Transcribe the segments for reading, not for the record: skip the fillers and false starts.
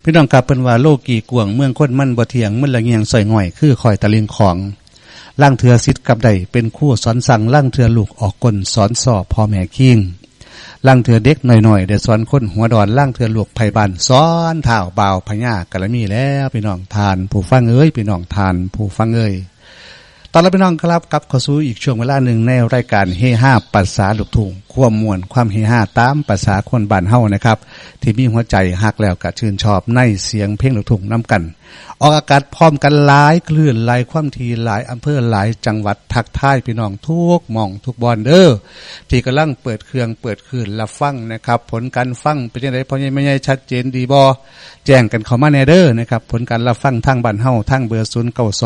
พี่น้องกลับเป็นว่าโลกีกวงเมืองคนมันบ่เที่ยงมันละเงียงสอยง่อยคือคอยตะลิงของล่างเถือสิทธิ์กับใดเป็นคู่สอนสั่งล่างเถือลูกออกกลสอนสอบพ่อแม่คิงล่างเถือเด็กหน่อยๆได้สอนคนหัวดอนล่างเถือลูกไผบ้านสอนเท้าบ่าวพญากะละมีแล้วพี่น้องทานผู้ฟังเอ้ยพี่น้องทานผู้ฟังเอ้ยตอนรับพี่น้องครับกลับเข้าสู่อีกช่วงเวลาหนึ่งในรายการเฮฮาภาษาลูกทุ่งความม่วนความเฮฮาตามภาษาคนบ้านเฮานะครับที่มีหัวใจฮักแล้วก็ชื่นชอบในเสียงเพลงลูกทุ่งนำกันออกอากาศพร้อมกันหลายคลื่นหลายความถี่หลายอำเภอหลายจังหวัดทักทายพี่น้องทุกหม่องทุกบอนเด้อที่กำลังเปิดเครื่องเปิดคลื่นรับฟังนะครับผลการฟังเป็นจังได๋พอยังไม่ใหญ่ชัดเจนดีบ่แจ้งกันเข้ามาแน่เด้อนะครับผลการรับฟังทางบ้านเฮาทางเบอร์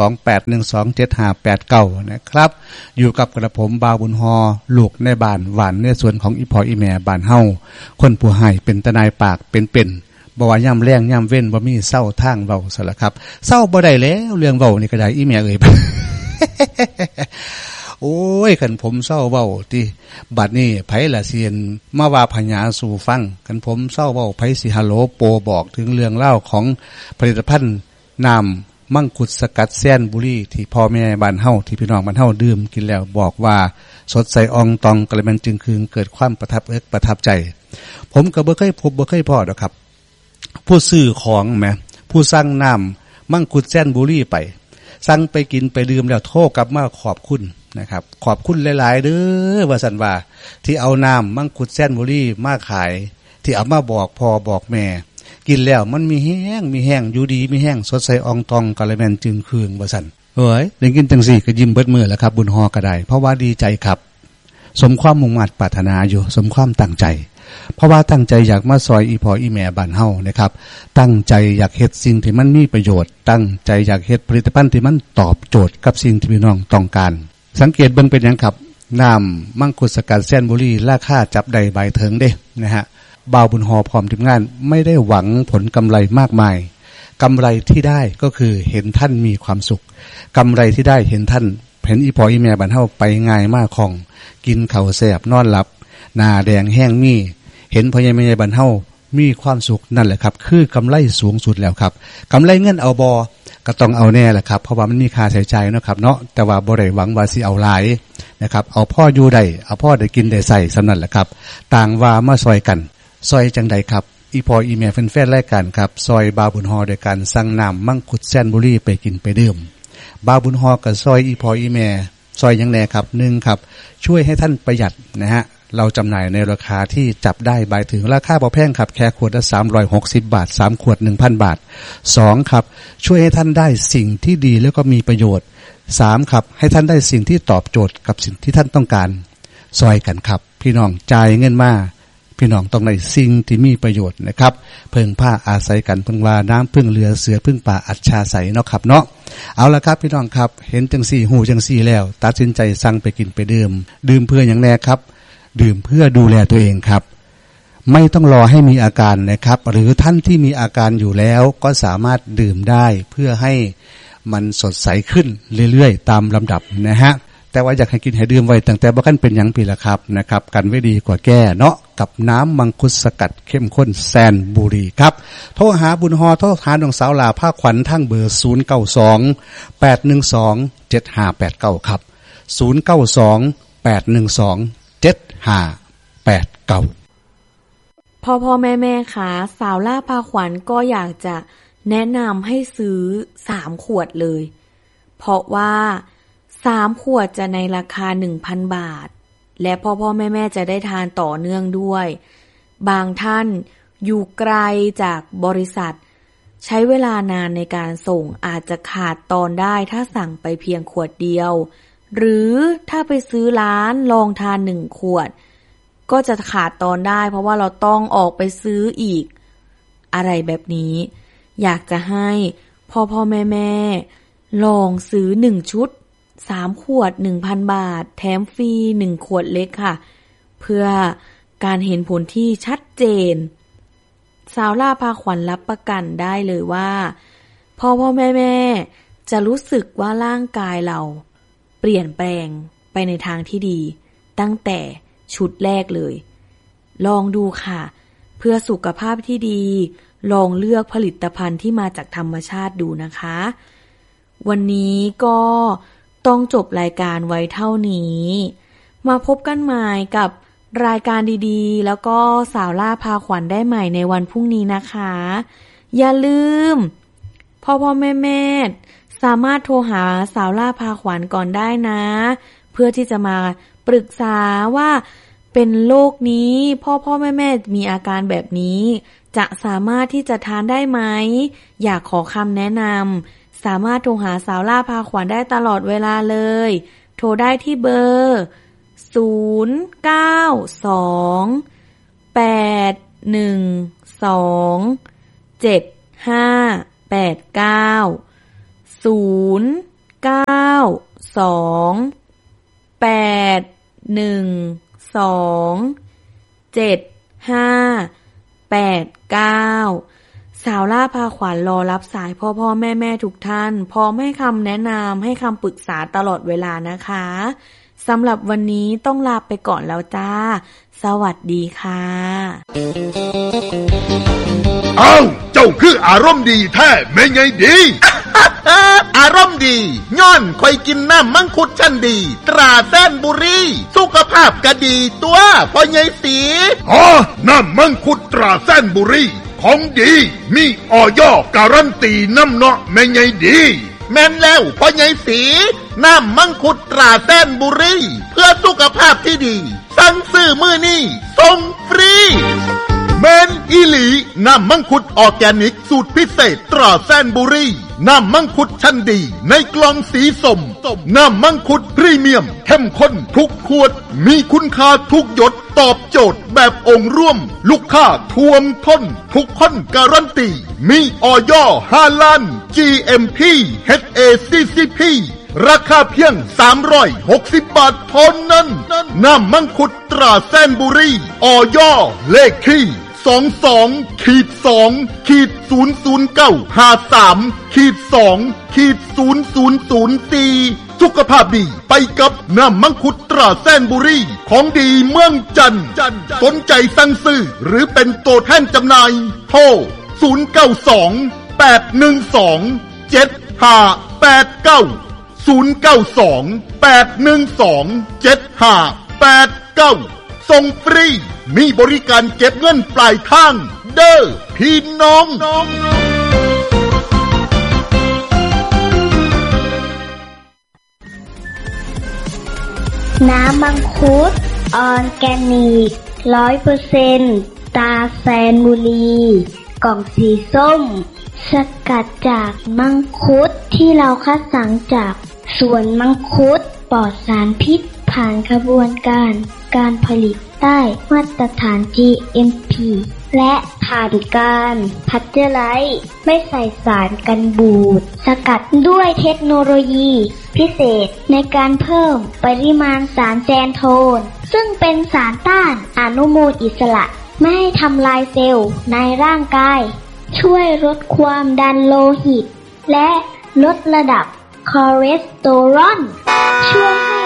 0928127589นะครับอยู่กับกระผมบาวบุญฮอลูกในบ้านหวานในส่วนของอีพ่ออีแม่บ้านเฮาคนผู้ให้เป็นตะนายปากเป็นบ่ว่าย่ำแรงย่ำเว้นบ่มีเศร้าทางเว้าซะละครับเศร้าบ่ได้แล้วเรื่องเว้านี่ก็ได้อีแม่เอ้ย โอ้ยคันผมเศร้าเว้าติบัดนี้ไผละเซียนมาว่าพญาสู่ฟังคันผมเศร้าเว้าไผสิฮัลโหลโปบอกถึงเรื่องเล่าของผลิตภัณฑ์น้ำมังคุดสกัดแซนบุรีที่พ่อแม่บ้านเฮาที่พี่น้องบ้านเฮาดื่มกินแล้วบอกว่าสดใสอองตองกระมันจึงคืนเกิดความประทับใจผมก็บ่เคยพบบ่เคยพอดอกครับผู้ซื้อของแหมผู้สั่งน้ำมังคุดแซนบุรีไปสั่งไปกินไปดื่มแล้วโทรกลับมาขอบคุณนะครับขอบคุณหลายๆเด้อว่าซั่นว่าที่เอาน้ำมังคุดแซนบุรีมาขายที่เอามาบอกพ่อบอกแม่กินแล้วมันมีแห้งอยู่ดีมีแห้งสดใสอองตองกะละแม่นจึงคืนว่าซั่นเอ้ยได้กินจังซี่ก็ยิ้มเบิดมื้อแล้วครับบุญฮอก็ได้เพราะว่าดีใจครับสมความมุ่งมั่นปรารถนาอยู่สมความตั้งใจเพราะว่าตั้งใจอยากมาซอยอีพ่ออีแม่บ้านเฮานะครับตั้งใจอยากเฮ็ดสิ่งที่มันมีประโยชน์ตั้งใจอยากเฮ็ดผลิตภัณฑ์ที่มันตอบโจทย์กับสิ่งที่พี่น้องต้องการสังเกตเบิ่งเป็นหยังครับน้ำมังคุดสกัดแซนบุรีราคาจับได้ใบเถิงเด้นะฮะบ่าวบุญฮอพร้อมทีมงานไม่ได้หวังผลกำไรมากมายกำไรที่ได้ก็คือเห็นท่านมีความสุขกำไรที่ได้เห็นท่านเห็นอีพ่ออีแม่บ้านเฮาไปง่ายมากของกินข้าวแซ่บนอนหลับหน้าแดงแห้งมีเห็นพ่อใหญ่แม่ใหญ่บ้านเฮามีความสุขนั่นแหละครับคือกำไรสูงสุดแล้วครับกำไรเงินเอาบ่ก็ต้องเอาแน่แหละครับเพราะว่ามันมีค่าใช้จ่ายเนาะครับเนาะแต่ว่าบ่ได้หวังว่าสิเอาหลายนะครับเอาพ่ออยู่ได้เอาพ่อได้กินได้ใส่สำนั้นแหละครับต่างว่ามาซอยกันซอยจังใดครับอีพ่ออีแม่แฟนๆรายการครับซอยบาวบุญฮอโดยการสั่งน้ำมังคุดแซนบุรีไปกินไปดื่มบาวบุญฮอกับซอยอีพ่ออีแม่ซอยยังแน่ครับ1ครับช่วยให้ท่านประหยัดนะฮะเราจำหน่ายในราคาที่จับได้ใบถึงราคาบ่แพงครับแค่ขวดละ360 บาท3ขวด 1,000 บาท2ครับช่วยให้ท่านได้สิ่งที่ดีแล้วก็มีประโยชน์3ครับให้ท่านได้สิ่งที่ตอบโจทย์กับสิ่งที่ท่านต้องการซอยกันครับพี่น้องจ่ายเงินมาพี่น้องต้องได้สิ่งที่มีประโยชน์นะครับเพิ่งผ้าอาศัยกันพึ่งว่าน้ำพึ่งเรือเสือพึ่งป่าอัจฉาใสเนาะครับเนาะเอาละครับพี่น้องครับเห็นจังสี่หูจังสี่แล้วตัดสินใจสั่งไปกินไปดื่มเพื่ออย่างแน่ครับดื่มเพื่อดูแลตัวเองครับไม่ต้องรอให้มีอาการนะครับหรือท่านที่มีอาการอยู่แล้วก็สามารถดื่มได้เพื่อให้มันสดใสขึ้นเรื่อยๆตามลำดับนะฮะแต่ว่าอยากให้กินให้ดื่มไว้ตั้งแต่บ่คันเป็นหยังปีละครับนะครับกันไว้ดีกว่าแก้เนาะกับน้ำมังคุดสกัดเข้มข้นแซนบุรีครับโทรหาบุญฮอโทรหาน้องสาวลาภาคขวัญทางเบอร์0928127589ครับ0928127589 พ่อแม่คะสาวล่าพาขวัญก็อยากจะแนะนำให้ซื้อ3ขวดเลยเพราะว่า3ขวดจะในราคา 1,000 บาทและพ่อแม่จะได้ทานต่อเนื่องด้วยบางท่านอยู่ไกลจากบริษัทใช้เวลานานในการส่งอาจจะขาดตอนได้ถ้าสั่งไปเพียงขวดเดียวหรือถ้าไปซื้อร้านลองทาน1ขวดก็จะขาดตอนได้เพราะว่าเราต้องออกไปซื้ออีกอะไรแบบนี้อยากจะให้พ่อแม่ลองซื้อ1ชุด3ขวด 1,000 บาทแถมฟรี1ขวดเล็กค่ะเพื่อการเห็นผลที่ชัดเจนสาวล่าพาขวัญรับประกันได้เลยว่าพ่อแม่จะรู้สึกว่าร่างกายเราเปลี่ยนแปลงไปในทางที่ดีตั้งแต่ชุดแรกเลยลองดูค่ะเพื่อสุขภาพที่ดีลองเลือกผลิตภัณฑ์ที่มาจากธรรมชาติดูนะคะวันนี้ก็ต้องจบรายการไว้เท่านี้มาพบกันใหม่กับรายการดีๆแล้วก็สาวล่าพาขวัญได้ใหม่ในวันพรุ่งนี้นะคะอย่าลืมพ่อแม่สามารถโทรหาสาวล่าพาขวัญก่อนได้นะเพื่อที่จะมาปรึกษาว่าเป็นโรคนี้พ่อแม่มีอาการแบบนี้จะสามารถที่จะทานได้ไหมอยากขอคำแนะนำสามารถโทรหาสาวล่าพาขวัญได้ตลอดเวลาเลยโทรได้ที่เบอร์สาวล่าพาขวัญรอรับสายพ่อแม่ทุกท่านพร้อมให้คำแนะนำให้คำปรึกษาตลอดเวลานะคะสำหรับวันนี้ต้องลาไปก่อนแล้วจ้าสวัสดีค่ะอ้าวเจ้าคืออารมณ์ดีแท้แม่ไงดีอารมณ์ดีย้อนคอยกินน้ำมังคุดชั้นดีตราแสนบุรีสุขภาพก็ดีตัวพ่อใหญ่สีอ๋อน้ำมังคุดตราแสนบุรีของดีมีอย.การันตีน้ำเนาะแม่ไงดีแม่นแล้วพ่อใหญ่สีน้ำมังคุดตราแสนบุรีเพื่อสุขภาพที่ดีสั่งซื้อมื้อนี้ส่งฟรีแม่นอีหลีน้ำมังคุดออร์แกนิกสูตรพิเศษตราแสนบุรีน้ำมังคุดชั้นดีในกล่องสีส้มน้ำมังคุดพรีเมียมเข้มข้นทุกขวดมีคุณค่าทุกหยดตอบโจทย์แบบองค์ร่วมลูกค้าท่วมท้นทุกคนการันตีมีอย.5 ล้าน GMP HACCP ราคาเพียง360 บาทเท่านั้นน้ำมังคุดตราแสนบุรีอย.เลขที่22-2-00953-2-0004สุขภาพดีไปกับน้ำมังคุดตราแสนบุรีของดีเมืองจันทร์สนใจสั่งซื้อหรือเป็นตัวแทนจำหน่ายโทร092-812-7589 ส่งฟรีมีบริการเก็บเงินปลายทางเด้อพี่น้องน้ำมังคุดออร์แกนิก 100% ตาแสนบุรีกล่องสีส้มสกัดจากมังคุดที่เราคัดสรรจากสวนมังคุดปลอดสารพิษผ่านกระบวนการผลิตได้มาตรฐาน GMP และผ่านการพัชเจอร์ไลซ์ไม่ใส่สารกันบูดสกัดด้วยเทคโนโลยีพิเศษในการเพิ่มปริมาณสารแซนโทนซึ่งเป็นสารต้านอนุมูลอิสระไม่ให้ทำลายเซลล์ในร่างกายช่วยลดความดันโลหิตและลดระดับคอเลสเตอรอลช่วยให้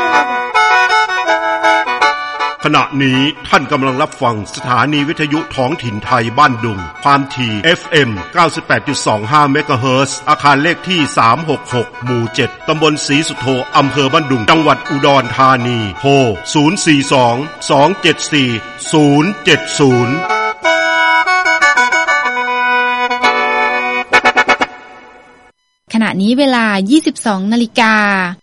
ขณะนี้ท่านกำลังรับฟังสถานีวิทยุท้องถิ่นไทยบ้านดุงความถี่ FM 98.25 เมกะเฮิรตซ์อาคารเลขที่366หมู่7ตำบลศรีสุโธอำเภอบ้านดุงจังหวัดอุดรธานีโทร042-274-070 ขณะนี้เวลา 22 นาฬิกา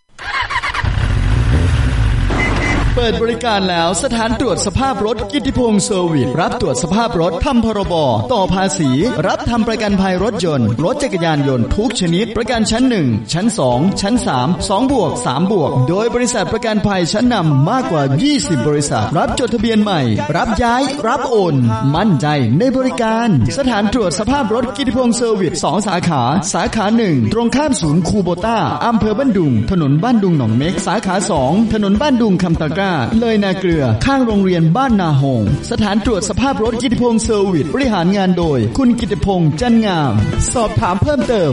เปิดบริการแล้วสถานตรวจสภาพรถกิตติพงษ์เซอร์วิสรับตรวจสภาพรถทำพรบต่อภาษีรับทำประกันภัยรถยนต์รถจักรยานยนต์ทุกชนิดประกันชั้น1ชั้น2ชั้น3 2บวก3บวกโดยบริษัทประกันภัยชั้นนำมากกว่า20บริษัทรับจดทะเบียนใหม่รับย้ายรับโอนมั่นใจในบริการสถานตรวจสภาพรถกิตติพงษ์เซอร์วิส2สาขา1ตรงข้ามศูนย์คูโบต้าอำเภอบ้านดุงถนนบ้านดุงหนองเม็กสาขา2ถนนบ้านดุงคำตะกร้าเลยนาเกลือข้างโรงเรียนบ้านนาหงสถานตรวจสภาพรถกิติพงษ์เซอร์วิสบริหารงานโดยคุณกิติพงษ์จันงามสอบถามเพิ่มเติม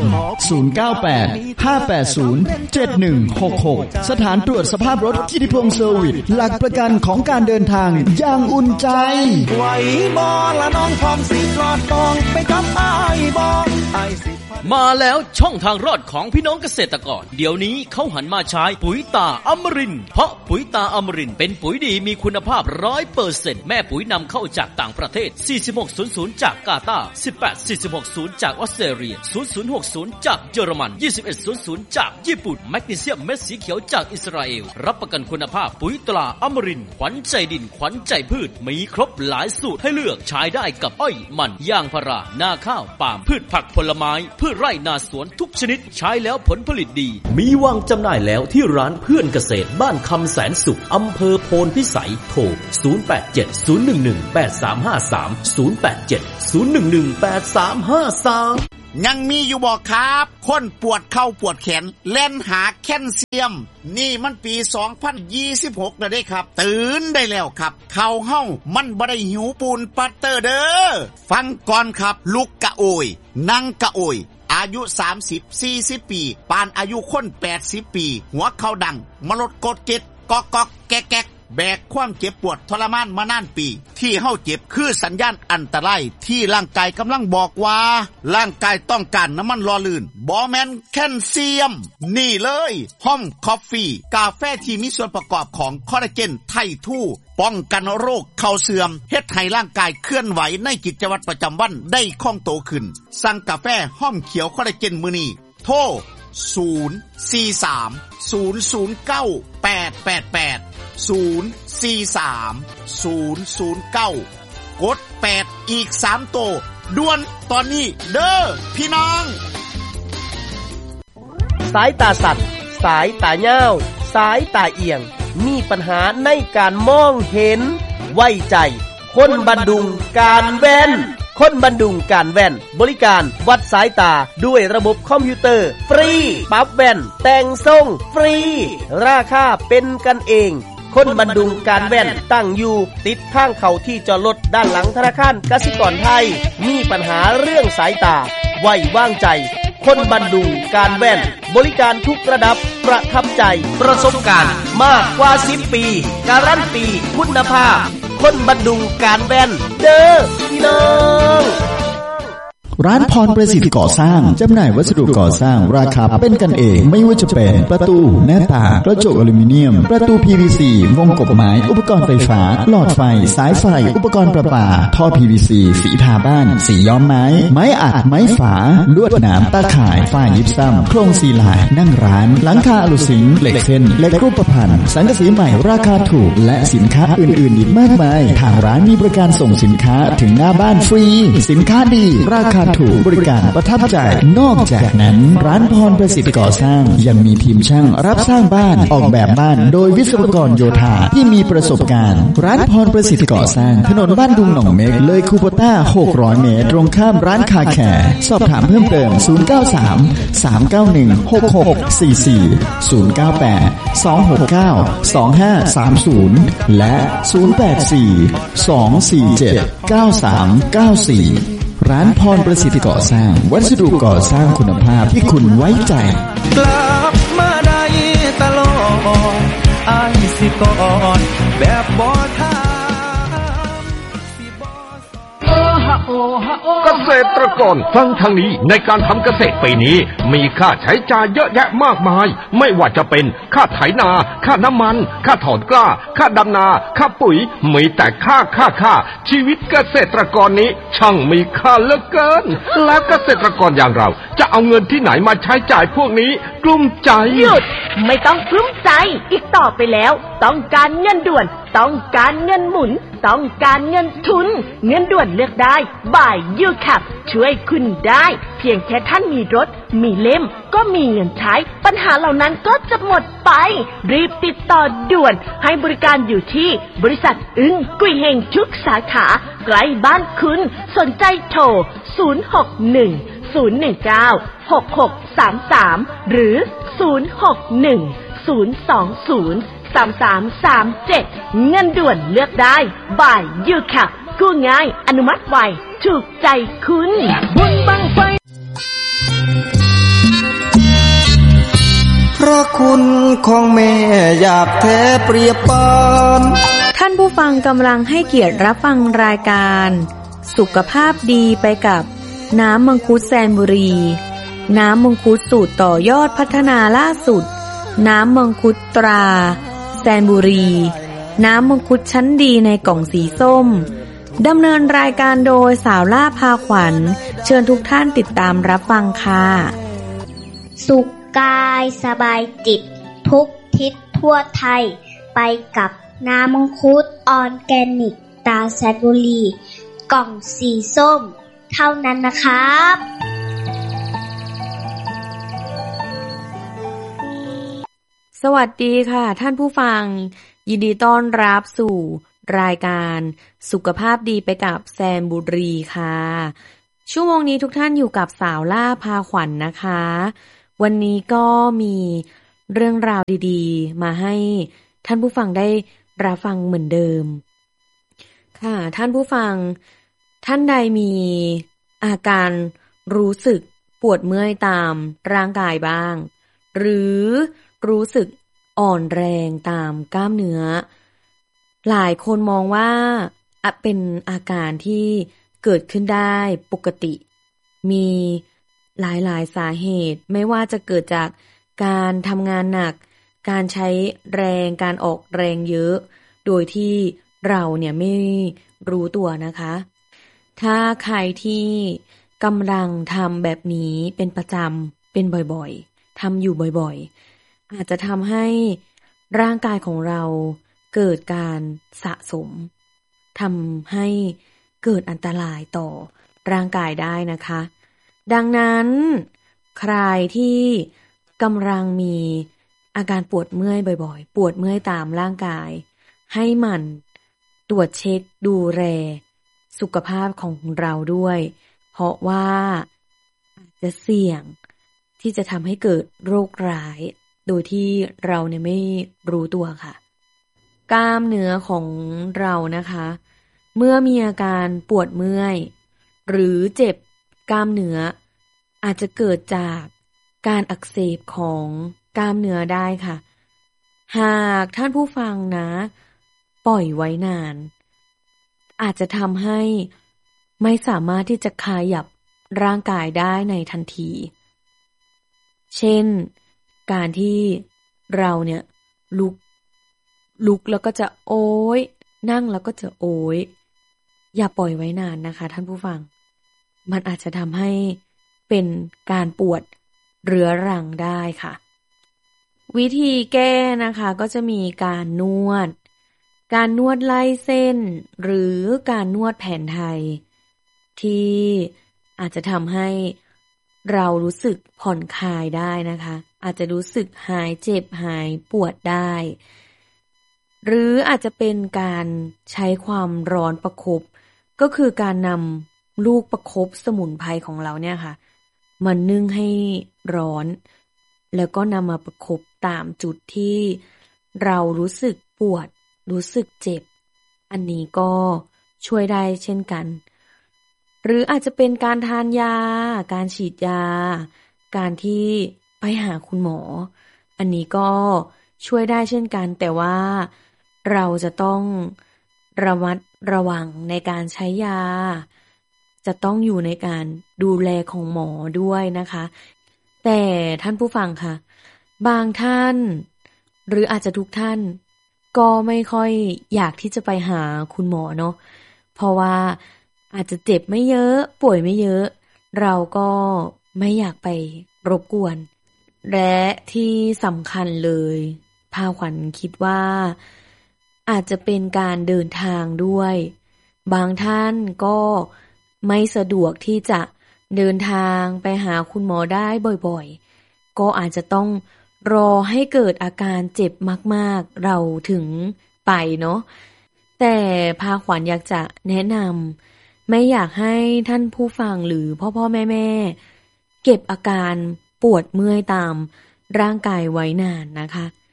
098-580-7166สถานตรวจสภาพรถกิติพงษ์เซอร์วิสหลักประกันของการเดินทางอย่างอุ่นใจไหวบ่ละน้องพร้อมสิรอดต้องไปกับอ้ายบ่อ้ายสิมาแล้วช่องทางรอดของพี่น้องเกษตรกรเดี๋ยวนี้เขาหันมาใช้ปุ๋ยตาอมรินทร์เพราะปุ๋ยตาอมรินทร์เป็นปุ๋ยดีมีคุณภาพ 100% แม่ปุ๋ยนำเข้าจากต่างประเทศ4600จากกาตาร์18460จากออสเตรเลีย0060จากเยอรมัน2100จากญี่ปุ่นแมกนีเซียมเม็ดสีเขียวจากอิสราเอลรับประกันคุณภาพปุ๋ยตาอมรินทร์ขวัญใจดินขวัญใจพืชมีครบหลายสูตรให้เลือกใช้ได้กับอ้อยมันยางพารานาข้าวปาล์มพืชผักผลไม้พืชไร่นาสวนทุกชนิดใช้แล้วผลผลิตดีมีวางจำหน่ายแล้วที่ร้านเพื่อนเกษตรบ้านคำแสนสุขอำเภอโพนพิสัยโทร0870118353 ยังมีอยู่บ่ครับคนปวดเข่าปวดแขนเล่นหาแคลเซียมนี่มันปี2026แล้วเด้ครับตื่นได้แล้วครับเข่าเฮามันบ่ได้หิวปูนปัตเตอร์เด้อฟังก่อนครับลุกกะโอยนั่งกะโอยอายุ 30-40 ปีปานอายุคน80 ปีหัวเข่าดังมลดกดเก็ดกอกๆแก๊กแบกความเจ็บปวดทรมานมานานปีที่เฮาเจ็บคือสัญญาณอันตรายที่ร่างกายกำลังบอกว่าร่างกายต้องการน้ำมันหล่อลื่นบ่แม่นแคลเซียมนี่เลยห้อมคอฟฟี่กาแฟที่มีส่วนประกอบของคอลลาเจนไททูป้องกันโรคเข่าเสื่อมเฮ็ดให้ร่างกายเคลื่อนไหวในกิจวัตรประจำวันได้คล่องตัวขึ้นสั่งกาแฟห้อมเขียวคอลลาเจนมื้อนี้โทร043-009-888 กด8อีก3โตด่วนตอนนี้เด้อพี่น้องสายตาสัตว์สายตาเหี่ยวสายตาเอียงมีปัญหาในการมองเห็นไว้ใจคนบันดุงการแว่นคนบันดุงการแว่นบริการวัดสายตาด้วยระบบคอมพิวเตอร์ฟรีปรับแว่นแต่งทรงฟรีราคาเป็นกันเองคนบันดุงการแว่นตั้งอยู่ติดทางเข้าที่จอดรถด้านหลังธนาคารกสิกรไทยมีปัญหาเรื่องสายตาไว้วางใจคนบันดุงการแว่นบริการทุกระดับประทับใจประสบการณ์มากกว่า10 ปีการันตีคุณภาพคนบันดุงการแว่นเด้อพี่น้องร้านพรประสิทธิ์ก่อสร้างจำหน่ายวัสดุก่อสร้างราคาเป็นกันเองไม่ว่าจะเป็นประตูหน้าต่างกระจกอลูมิเนียมประตู PVC วงกบไม้อุปกรณ์ไฟฟ้าหลอดไฟสายไฟอุปกรณ์ประปาท่อ PVC สีทาบ้านสีย้อมไม้อัดไม้ฝาลวดหนามตาข่ายฝ้ายิปซัมโครงซีลานั่งร้านหลังคาอลูซิงเหล็กเส้นเหล็กรูปพรรณสังกะสีใหม่ราคาถูกและสินค้าอื่นๆอีกมากมายทางร้านมีบริการส่งสินค้าถึงหน้าบ้านฟรีสินค้าดีราคาถูกบริการประทับใจนอกจากนั้นร้านพรประสิทธิ์ก่อสร้างยังมีทีมช่างรับสร้างบ้านออกแบบบ้านโดยวิศวกรโยธาที่มีประสบการณ์ร้านพรประสิทธิ์ก่อสร้างถนนบ้านดุงหนองเม็กเลยคูโบต้า600เมตรตรงข้ามร้านคาแคร์สอบถามเพิ่มเติม093-391-6644 และ084-247-9394ร้านพรประสิทธิ์ก่อสร้างวัสดุก่อสร้างคุณภาพที่คุณไว้ใจกลับมาได้ตลอดอ้ายสิกอดแบบบ่ทาเกษตรกรฟังทางนี้ในการทำเกษตรปีนี้มีค่าใช้จ่ายเยอะแยะมากมายไม่ว่าจะเป็นค่าไถนาค่าน้ำมันค่าถอนกล้าค่าดำนาค่าปุ๋ยมีแต่ค่าชีวิตเกษตรกรนี้ช่างมีค่าเหลือเกินและเกษตรกรอย่างเราจะเอาเงินที่ไหนมาใช้จ่ายพวกนี้กลุ้มใจหยุดไม่ต้องกลุ้มใจอีกต่อไปแล้วต้องการเงินด่วนต้องการเงินหมุนต้องการเงินทุนเงินด่วนเลือกได้บ่ายยูคับช่วยคุณได้เพียงแค่ท่านมีรถมีเล่มก็มีเงินใช้ปัญหาเหล่านั้นก็จะหมดไปรีบติดต่อด่วนให้บริการอยู่ที่บริษัทอึ้งกุยเฮงทุกสาขาใกล้บ้านคุณสนใจโทร061-019-6633หรือ061-020 เงินด่วนเลือกได้บ่ายยูคับกู้ง่ายอนุมัติไวถูกใจคุณบุญบังไฟพระคุณของแม่อยากแท้เปรียบปานท่านผู้ฟังกำลังให้เกียรติรับฟังรายการสุขภาพดีไปกับน้ำมังคุดแซนบุรีน้ำมังคุดสูตรต่อยอดพัฒนาล่าสุดน้ำมังคุดตราแซนบุรีน้ำมังคุดชั้นดีในกล่องสีส้มดำเนินรายการโดยสาวล่าพาขวัญเชิญทุกท่านติดตามรับฟังค่ะสุขกายสบายจิตทุกทิศทั่วไทยไปกับน้ำมังคุดออร์แกนิกตราแซนบุรีกล่องสีส้มเท่านั้นนะครับสวัสดีค่ะท่านผู้ฟังยินดีต้อนรับสู่รายการสุขภาพดีไปกับแซนบุรีค่ะชั่วโมงนี้ทุกท่านอยู่กับสาวล่าพาขวัญ นะคะวันนี้ก็มีเรื่องราวดีๆมาให้ท่านผู้ฟังได้รับฟังเหมือนเดิมค่ะท่านผู้ฟังท่านใดมีอาการรู้สึกปวดเมื่อยตามร่างกายบ้างหรือรู้สึกอ่อนแรงตามกล้ามเนื้อหลายคนมองว่าเป็นอาการที่เกิดขึ้นได้ปกติมีหลายๆสาเหตุไม่ว่าจะเกิดจากการทำงานหนักการใช้แรงการออกแรงเยอะโดยที่เราเนี่ยไม่รู้ตัวนะคะถ้าใครที่กำลังทำแบบนี้เป็นประจำเป็นบ่อยๆทำอยู่บ่อยๆอาจจะทำให้ร่างกายของเราเกิดการสะสมทำให้เกิดอันตรายต่อร่างกายได้นะคะดังนั้นใครที่กำลังมีอาการปวดเมื่อยบ่อยๆปวดเมื่อยตามร่างกายให้หมั่นตรวจเช็คดูแลสุขภาพของเราด้วยเพราะว่าอาจจะเสี่ยงที่จะทำให้เกิดโรคร้ายโดยที่เราเนี่ยไม่รู้ตัวค่ะกล้ามเนื้อของเรานะคะเมื่อมีอาการปวดเมื่อยหรือเจ็บกล้ามเนื้ออาจจะเกิดจากการอักเสบของกล้ามเนื้อได้ค่ะหากท่านผู้ฟังนะปล่อยไว้นานอาจจะทำให้ไม่สามารถที่จะขยับร่างกายได้ในทันทีเช่นการที่เราเนี่ยลุกแล้วก็จะโอ๊ยนั่งแล้วก็จะโอ๊ยอย่าปล่อยไว้นานนะคะท่านผู้ฟังมันอาจจะทำให้เป็นการปวดเรื้อรังได้ค่ะวิธีแก้นะคะก็จะมีการนวดไล่เส้นหรือการนวดแผนไทยที่อาจจะทำให้เรารู้สึกผ่อนคลายได้นะคะอาจจะรู้สึกหายเจ็บหายปวดได้หรืออาจจะเป็นการใช้ความร้อนประคบก็คือการนำลูกประคบสมุนไพรของเราเนี่ยค่ะมานึ่งให้ร้อนแล้วก็นำมาประคบตามจุดที่เรารู้สึกปวดรู้สึกเจ็บอันนี้ก็ช่วยได้เช่นกันหรืออาจจะเป็นการทานยาการฉีดยาการที่ไปหาคุณหมออันนี้ก็ช่วยได้เช่นกันแต่ว่าเราจะต้องระมัดระวังในการใช้ยาจะต้องอยู่ในการดูแลของหมอด้วยนะคะแต่ท่านผู้ฟังค่ะบางท่านหรืออาจจะทุกท่านก็ไม่ค่อยอยากที่จะไปหาคุณหมอเนาะเพราะว่าอาจจะเจ็บไม่เยอะป่วยไม่เยอะเราก็ไม่อยากไปรบกวนและที่สำคัญเลยพาขวัญคิดว่าอาจจะเป็นการเดินทางด้วยบางท่านก็ไม่สะดวกที่จะเดินทางไปหาคุณหมอได้บ่อยๆก็อาจจะต้องรอให้เกิดอาการเจ็บมากๆเราถึงไปเนาะแต่พาขวัญอยากจะแนะนำไม่อยากให้ท่านผู้ฟังหรือพ่อแม่เก็บอาการปวดเมื่อยตามร่างกายไว้นานนะคะ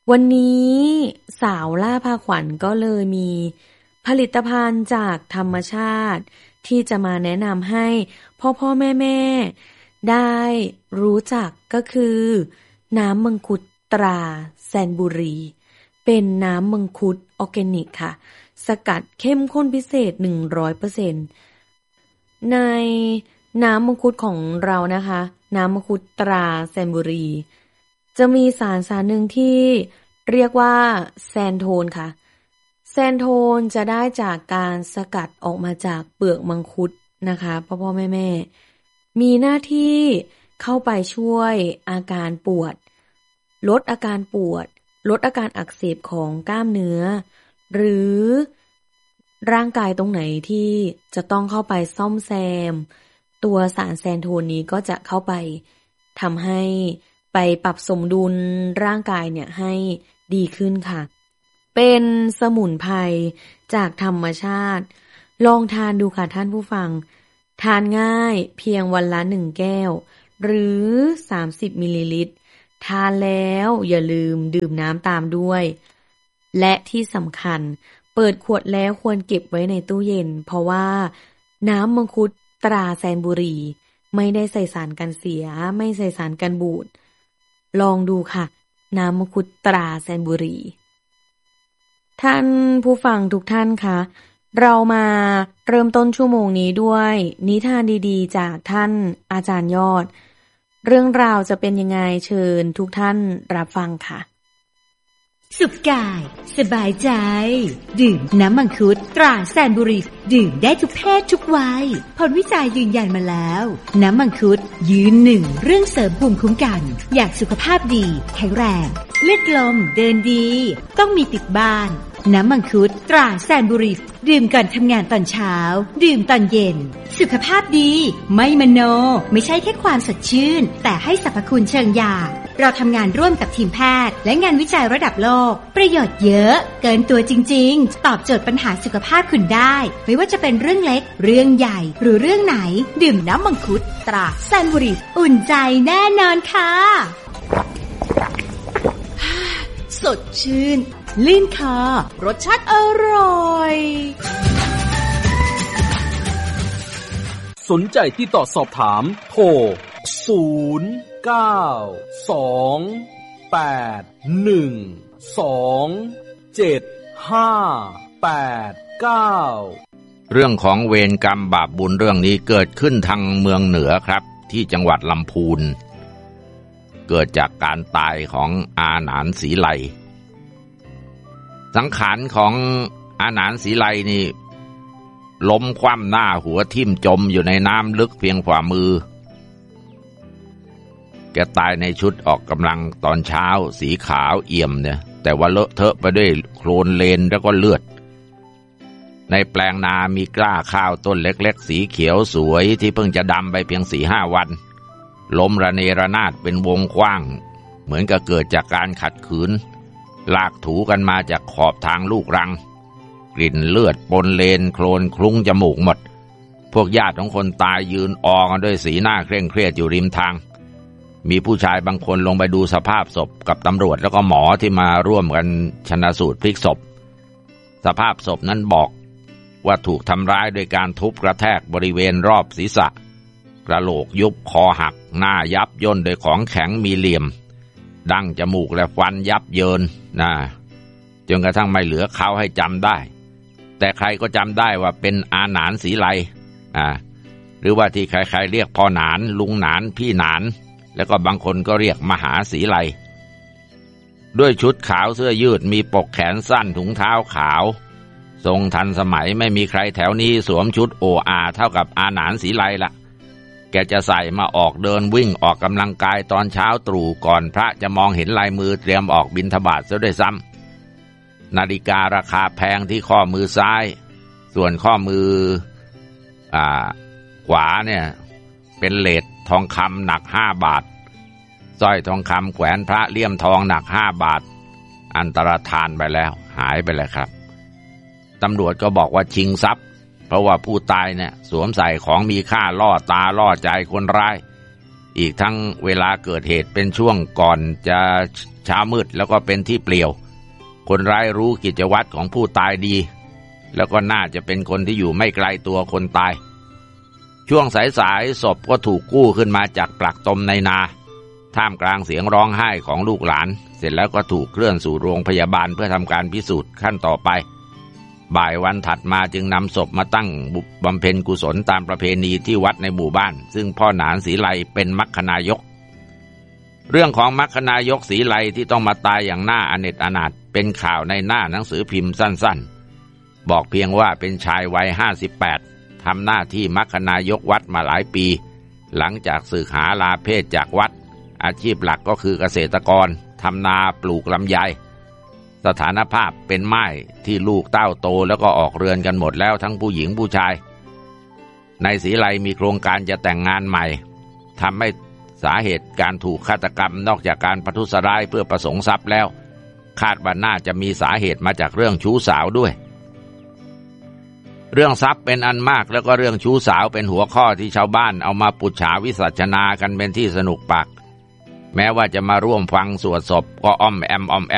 วันนี้สาวล่าพาขวัญก็เลยมีผลิตภัณฑ์จากธรรมชาติที่จะมาแนะนำให้พ่อแม่ได้รู้จักก็คือน้ำมังคุดตราแซนบุรีเป็นน้ำมังคุดออร์แกนิกค่ะสกัดเข้มข้นพิเศษ 100% ในน้ำมังคุดของเรานะคะน้ำมังคุดตราแซนบุรีจะมีสารหนึ่งที่เรียกว่าแซนโทนค่ะแซนโทนจะได้จากการสกัดออกมาจากเปลือกมังคุดนะคะพ่อแม่มีหน้าที่เข้าไปช่วยอาการปวดลดอาการปวดลดอาการอักเสบของกล้ามเนื้อหรือร่างกายตรงไหนที่จะต้องเข้าไปซ่อมแซมตัวสารแซนโทนนี้ก็จะเข้าไปทำให้ไปปรับสมดุลร่างกายเนี่ยให้ดีขึ้นค่ะเป็นสมุนไพรจากธรรมชาติลองทานดูค่ะท่านผู้ฟังทานง่ายเพียงวันละ1แก้วหรือ30มิลลิลิตรทานแล้วอย่าลืมดื่มน้ำตามด้วยและที่สำคัญเปิดขวดแล้วควรเก็บไว้ในตู้เย็นเพราะว่าน้ำมังคุดตราแซนบุรีไม่ได้ใส่สารกันเสียไม่ใส่สารกันบูดลองดูค่ะน้ำมังคุดตราแซนบุรีท่านผู้ฟังทุกท่านคะเรามาเริ่มต้นชั่วโมงนี้ด้วยนิทานดีๆจากท่านอาจารย์ยอดเรื่องราวจะเป็นยังไงเชิญทุกท่านรับฟังค่ะสุขกายสบายใจดื่มน้ำมังคุดตราแซนบุรีดื่มได้ทุกเพศทุกวัยผลวิจัยยืนยันมาแล้วน้ำมังคุดยืนหนึ่งเรื่องเสริมภูมิคุ้มกันอยากสุขภาพดีแข็งแรงเลือดลมเดินดีต้องมีติดบ้านน้ำมังคุดตราแซนบุรีดื่มก่อนทำงานตอนเช้าดื่มตอนเย็นสุขภาพดีไม่มโนไม่ใช่แค่ความสดชื่นแต่ให้สรรพคุณเชิงยาเราทำงานร่วมกับทีมแพทย์และงานวิจัยระดับโลกประโยชน์เยอะเกินตัวจริงๆตอบโจทย์ปัญหาสุขภาพคุณได้ไม่ว่าจะเป็นเรื่องเล็กเรื่องใหญ่หรือเรื่องไหนดื่มน้ำมังคุดตราแซนบุรีอุ่นใจแน่นอนค่ะสดชื่นลื่นคอรสชาติอร่อยสนใจที่ต่อสอบถามโทรเรื่องของเวรกรรมบาปบุญเรื่องนี้เกิดขึ้นทางเมืองเหนือครับที่จังหวัดลำพูนเกิดจากการตายของอาหนานศรีไลสังขารของอาหนานศรีไลนี่ล้มคว่ำหน้าหัวทิ่มจมอยู่ในน้ำลึกเพียงฝ่ามือแกตายในชุดออกกำลังตอนเช้าสีขาวเอี่ยมเนี่ยแต่ว่าเลอะเทอะไปด้วยโคลนเลนแล้วก็เลือดในแปลงนามีกล้าข้าวต้นเล็กๆสีเขียวสวยที่เพิ่งจะดำไปเพียง 4-5 วันล้มระเนระนาดเป็นวงกว้างเหมือนกับเกิดจากการขัดขืนลากถูกันมาจากขอบทางลูกรังกลิ่นเลือดปนเลนโคลนคลุ้งจมูกหมดพวกญาติของคนตายยืนออกันด้วยสีหน้าเคร่งเครียดอยู่ริมทางมีผู้ชายบางคนลงไปดูสภาพศพกับตำรวจแล้วก็หมอที่มาร่วมกันชันสูตรพลิกศพสภาพศพนั้นบอกว่าถูกทำร้ายโดยการทุบกระแทกบริเวณรอบศีรษะกระโหลกยุบคอหักหน้ายับย่นโดยของแข็งมีเหลี่ยมดั้งจมูกและฟันยับเยินจนกระทั่งไม่เหลือเขาให้จำได้แต่ใครก็จำได้ว่าเป็นอาหนานศรีไลหรือว่าที่ใครๆเรียกพ่อหนานลุงหนานพี่หนานแล้วก็บางคนก็เรียกมหาศรีไลด้วยชุดขาวเสื้อยืดมีปกแขนสั้นถุงเท้าขาวทรงทันสมัยไม่มีใครแถวนี้สวมชุดโออาเท่ากับอาหนานศรีไลละแกจะใส่มาออกเดินวิ่งออกกำลังกายตอนเช้าตรู่ก่อนพระจะมองเห็นลายมือเตรียมออกบิณฑบาตซะด้วยซ้ำนาฬิการาคาแพงที่ข้อมือซ้ายส่วนข้อมือขวาเนี่ยเป็นเลสทองคำหนัก5 บาทสร้อยทองคำแขวนพระเลี่ยมทองหนัก5 บาทอันตรธานไปแล้วหายไปแล้วครับตำรวจก็บอกว่าชิงทรัพย์เพราะว่าผู้ตายเนี่ยสวมใส่ของมีค่าล่อตาล่อใจคนร้ายอีกทั้งเวลาเกิดเหตุเป็นช่วงก่อนจะเช้ามืดแล้วก็เป็นที่เปลี่ยวคนร้ายรู้กิจวัตรของผู้ตายดีแล้วก็น่าจะเป็นคนที่อยู่ไม่ไกลตัวคนตายช่วงสายๆศพก็ถูกกู้ขึ้นมาจากปลักตมในนาท่ามกลางเสียงร้องไห้ของลูกหลานเสร็จแล้วก็ถูกเคลื่อนสู่โรงพยาบาลเพื่อทำการพิสูจน์ขั้นต่อไปบ่ายวันถัดมาจึงนำศพมาตั้งบำเพ็ญกุศลตามประเพณีที่วัดในหมู่บ้านซึ่งพ่อหนานศรีไลเป็นมัคคณายกเรื่องของมัคคณายกศรีไลที่ต้องมาตายอย่างน่าอเนจอนาถเป็นข่าวในหน้าหนังสือพิมพ์สั้นๆบอกเพียงว่าเป็นชายวัย58ทำหน้าที่มัคคณายกวัดมาหลายปีหลังจากสึกหาลาเพศจากวัดอาชีพหลักก็คือเกษตรกรทำนาปลูกลำไยสถานภาพเป็นม่ายที่ลูกเต้าโตแล้วก็ออกเรือนกันหมดแล้วทั้งผู้หญิงผู้ชายนายศรีไลมีโครงการจะแต่งงานใหม่ทำให้สาเหตุการถูกฆาตกรรมนอกจากการประทุษร้ายเพื่อประสงค์ทรัพย์แล้วคาดว่าน่าจะมีสาเหตุมาจากเรื่องชู้สาวด้วยเรื่องทรัพย์เป็นอันมากแล้วก็เรื่องชู้สาวเป็นหัวข้อที่ชาวบ้านเอามาปุจฉาวิสัชนากันเป็นที่สนุกปากแม้ว่าจะมาร่วมฟังสวดศพก็อ้อมแอ